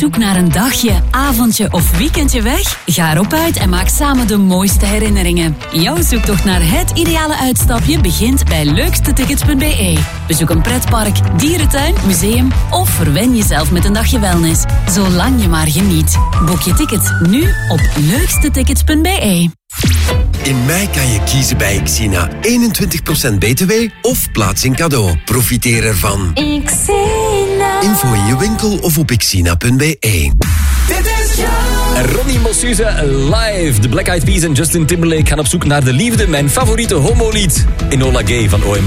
zoek naar een dagje, avondje of weekendje weg? Ga erop uit en maak samen de mooiste herinneringen. Jouw zoektocht naar het ideale uitstapje begint bij leukstetickets.be. Bezoek een pretpark, dierentuin, museum of verwen jezelf met een dagje wellness. Zolang je maar geniet. Boek je tickets nu op leukstetickets.be. In mei kan je kiezen bij Xina. 21% BTW of plaatsing cadeau. Profiteer ervan. Xina. Info in je winkel of op xina.be. Ronnie Mossuze live. De Black Eyed Peas en Justin Timberlake gaan op zoek naar de liefde. Mijn favoriete homolied. Enola Gay van OMD.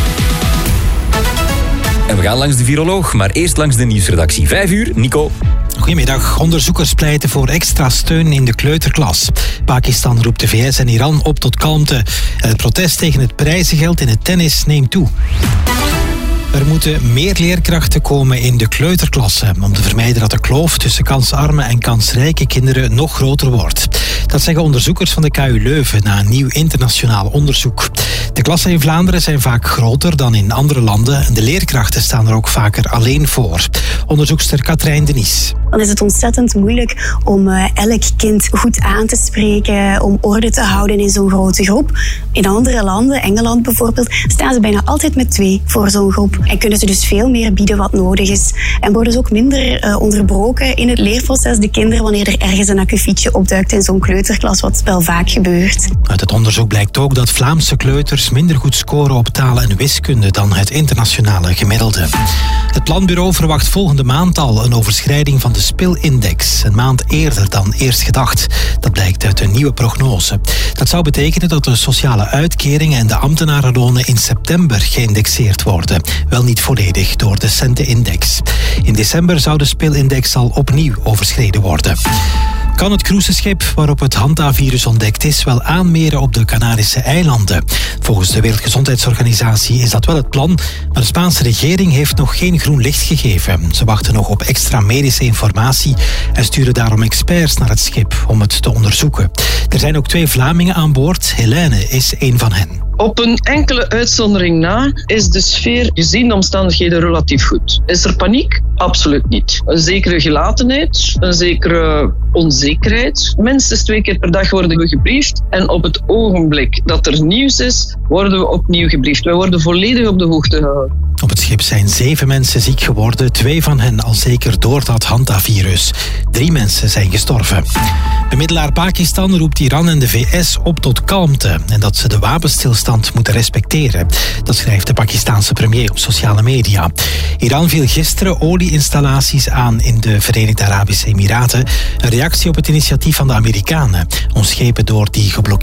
En we gaan langs de viroloog, maar eerst langs de nieuwsredactie. 5:00, Nico. Goedemiddag. Onderzoekers pleiten voor extra steun in de kleuterklas. Pakistan roept de VS en Iran op tot kalmte. En het protest tegen het prijzengeld in het tennis neemt toe. Er moeten meer leerkrachten komen in de kleuterklasse om te vermijden dat de kloof tussen kansarme en kansrijke kinderen nog groter wordt. Dat zeggen onderzoekers van de KU Leuven na een nieuw internationaal onderzoek. De klassen in Vlaanderen zijn vaak groter dan in andere landen en de leerkrachten staan er ook vaker alleen voor. Onderzoekster Katrijn Denies. Dan is het ontzettend moeilijk om elk kind goed aan te spreken, om orde te houden in zo'n grote groep. In andere landen, Engeland bijvoorbeeld, staan ze bijna altijd met 2 voor zo'n groep. En kunnen ze dus veel meer bieden wat nodig is. En worden ze ook minder onderbroken in het leerproces, de kinderen, wanneer er ergens een akkefietje opduikt in zo'n kleuterklas, wat wel vaak gebeurt. Uit het onderzoek blijkt ook dat Vlaamse kleuters minder goed scoren op taal en wiskunde dan het internationale gemiddelde. Het Planbureau verwacht volgende maand al een overschrijding van de spilindex. Een maand eerder dan eerst gedacht. Dat blijkt uit een nieuwe prognose. Dat zou betekenen dat de sociale uitkeringen en de ambtenarenlonen in september geïndexeerd worden. Wel niet volledig door de Centenindex. In december zou de spilindex al opnieuw overschreden worden. Kan het cruiseschip waarop het Hanta-virus ontdekt is wel aanmeren op de Canarische eilanden? Volgens de Wereldgezondheidsorganisatie is dat wel het plan, maar de Spaanse regering heeft nog geen groen licht gegeven. Ze wachten nog op extra medische informatie en sturen daarom experts naar het schip om het te onderzoeken. Er zijn ook 2 Vlamingen aan boord. Helene is een van hen. Op een enkele uitzondering na is de sfeer gezien de omstandigheden relatief goed. Is er paniek? Absoluut niet. Een zekere gelatenheid, een zekere onzekerheid. Minstens 2 keer per dag worden we gebriefd en op het ogenblik dat er nieuws is, worden we opnieuw gebriefd. Wij worden volledig op de hoogte gehouden. Op het schip zijn 7 mensen ziek geworden, 2 van hen al zeker door dat Hanta-virus. 3 mensen zijn gestorven. Bemiddelaar Pakistan roept Iran en de VS op tot kalmte en dat ze de wapenstilstand moeten respecteren. Dat schrijft de Pakistanse premier op sociale media. Iran viel gisteren olieinstallaties aan in de Verenigde Arabische Emiraten. Een reactie op het initiatief van de Amerikanen om schepen door die geblokkeerd